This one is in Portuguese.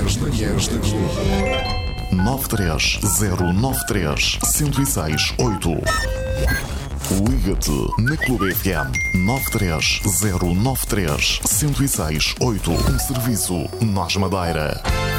Manhãs da Globo. 93093-1068. Liga-te na Clube FM 93093-1068. Um serviço Nós Madeira.